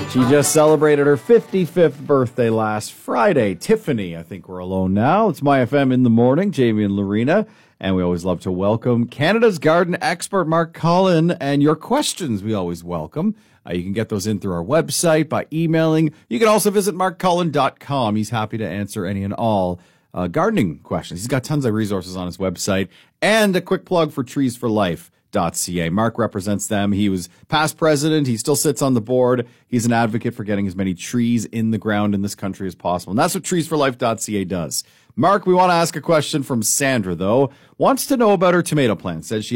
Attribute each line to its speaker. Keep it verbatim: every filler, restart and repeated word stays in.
Speaker 1: She just celebrated her fifty-fifth birthday last Friday. Tiffany, I think we're alone now. It's My F M in the morning, Jamie and Lorena. And we always love to welcome Canada's garden expert, Mark Cullen. And your questions we always welcome. Uh, you can get those in through our website by emailing. You can also visit mark cullen dot com. He's happy to answer any and all uh, gardening questions. He's got tons of resources on his website. And a quick plug for trees for life dot c a. Mark represents them. He was past president. He still sits on the board. He's an advocate for getting as many trees in the ground in this country as possible. And that's what trees for life dot c a does. Mark, we want to ask a question from Sandra, though. Wants to know about her tomato plant. Says she